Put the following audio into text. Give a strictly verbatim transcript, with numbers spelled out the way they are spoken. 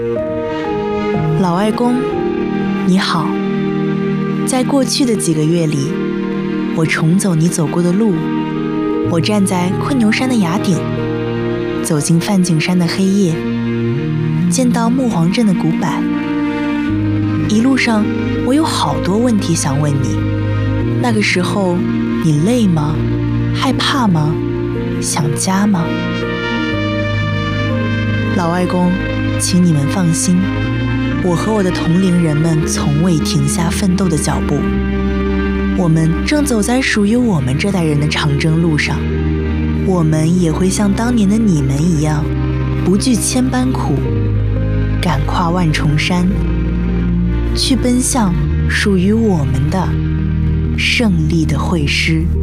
老外公，你好。在过去的几个月里，我重走你走过的路，我站在困牛山的崖顶，走进梵净山的黑夜，见到木黄镇的古柏。一路上，我有好多问题想问你。那个时候，你累吗？害怕吗？想家吗？老外公，请你们放心，我和我的同龄人们从未停下奋斗的脚步。我们正走在属于我们这代人的长征路上，我们也会像当年的你们一样，不惧千般苦，敢跨万重山，去奔向属于我们的胜利的会师。